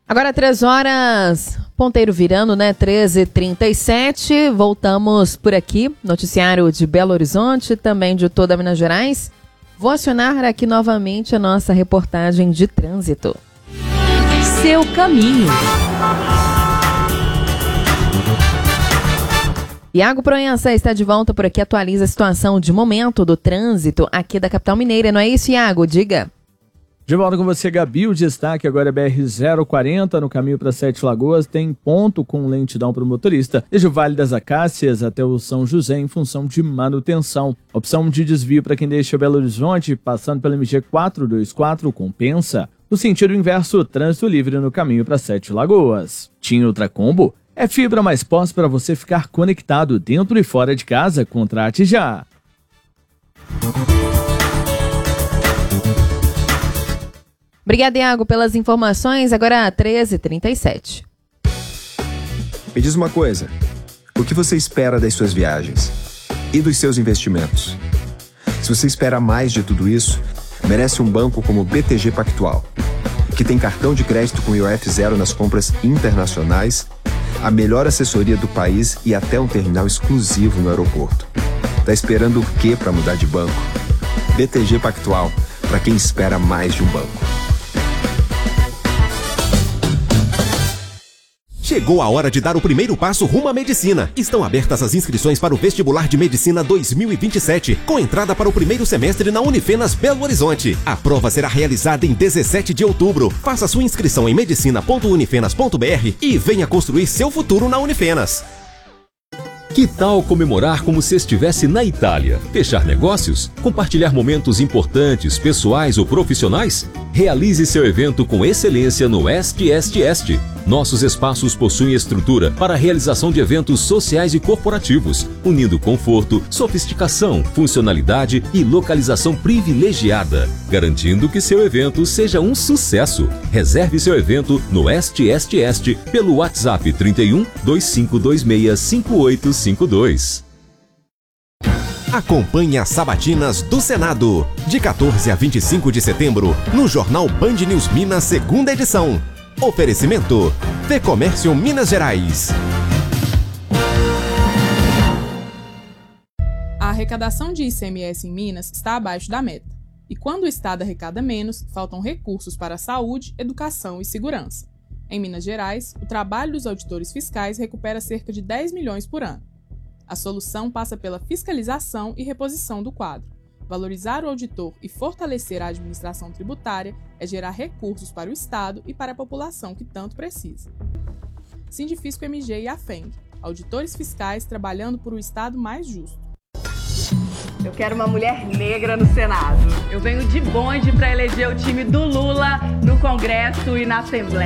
Agora 3 horas, ponteiro virando, né? 13h37. Voltamos por aqui, noticiário de Belo Horizonte, também de toda Minas Gerais. Vou acionar aqui novamente a nossa reportagem de trânsito. Seu caminho. Iago Proença está de volta por aqui, atualiza a situação de momento do trânsito aqui da capital mineira. Não é isso, Iago? Diga. De volta com você, Gabi. O destaque agora é BR-040, no caminho para Sete Lagoas. Tem ponto com lentidão para o motorista, desde o Vale das Acácias até o São José, em função de manutenção. Opção de desvio para quem deixa Belo Horizonte, passando pela MG 424, compensa. No sentido inverso, trânsito livre no caminho para Sete Lagoas. TIM Ultracombo é fibra mais pós para você ficar conectado dentro e fora de casa. Contrate já. Obrigada, Iago, pelas informações. Agora 13h37. Me diz uma coisa, o que você espera das suas viagens? E dos seus investimentos? Se você espera mais de tudo isso, merece um banco como o BTG Pactual, que tem cartão de crédito com IOF zero nas compras internacionais, a melhor assessoria do país e até um terminal exclusivo no aeroporto. Tá esperando o quê para mudar de banco? BTG Pactual, para quem espera mais de um banco. Chegou a hora de dar o primeiro passo rumo à medicina. Estão abertas as inscrições para o Vestibular de Medicina 2027, com entrada para o primeiro semestre na Unifenas Belo Horizonte. A prova será realizada em 17 de outubro. Faça sua inscrição em medicina.unifenas.br e venha construir seu futuro na Unifenas. Que tal comemorar como se estivesse na Itália? Fechar negócios? Compartilhar momentos importantes, pessoais ou profissionais? Realize seu evento com excelência no Est. Nossos espaços possuem estrutura para a realização de eventos sociais e corporativos, unindo conforto, sofisticação, funcionalidade e localização privilegiada, garantindo que seu evento seja um sucesso. Reserve seu evento no Est pelo WhatsApp 31 2526 5852. Acompanhe as sabatinas do Senado, de 14 a 25 de setembro, no Jornal Band News Minas, segunda edição. Oferecimento: Fecomércio Minas Gerais. A arrecadação de ICMS em Minas está abaixo da meta. E quando o Estado arrecada menos, faltam recursos para saúde, educação e segurança. Em Minas Gerais, o trabalho dos auditores fiscais recupera cerca de 10 milhões por ano. A solução passa pela fiscalização e reposição do quadro. Valorizar o auditor e fortalecer a administração tributária é gerar recursos para o Estado e para a população que tanto precisa. Sindifisco MG e AFENG, auditores fiscais trabalhando por um Estado mais justo. Eu quero uma mulher negra no Senado. Eu venho de bonde para eleger o time do Lula no Congresso e na Assembleia.